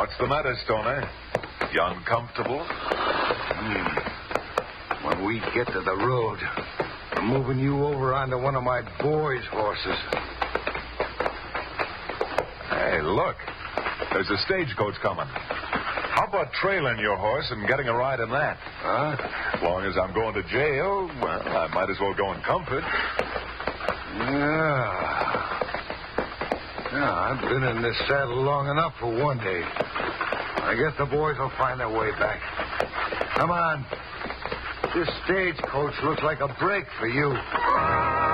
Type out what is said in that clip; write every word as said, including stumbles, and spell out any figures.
What's the matter, Stoner? You uncomfortable? Hmm. When we get to the road, I'm moving you over onto one of my boys' horses. Hey, look. There's a stagecoach coming. How about trailing your horse and getting a ride in that? Huh? As long as I'm going to jail, well, I might as well go in comfort. Yeah. Yeah, I've been in this saddle long enough for one day. I guess the boys will find their way back. Come on. This stagecoach looks like a break for you.